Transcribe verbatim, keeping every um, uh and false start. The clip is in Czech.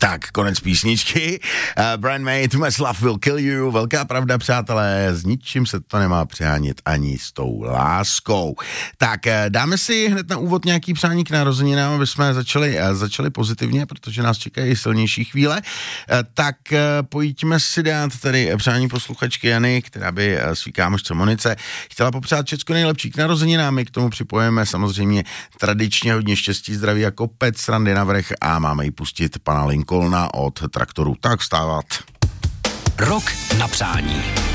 Tak, konec písničky. Uh, Brian May, Too Much Love Will Kill You. Velká pravda, přátelé, s ničím se to nemá přehánět ani s tou láskou. Tak, uh, dáme si hned na úvod nějaký přání k narozeninám, aby jsme začali, uh, začali pozitivně, protože nás čekají silnější chvíle. Uh, tak uh, pojďme si dát tady přání posluchačky Jany, která by uh, svý kámošce Monice chtěla popřát všecko nejlepší k narozeninám. My k tomu připojeme samozřejmě tradičně hodně štěstí, zdraví jako pec, srandy na vrch a máme jí pustit pana Lincolna od Traktoru. Tak vstávat. Rok na přání.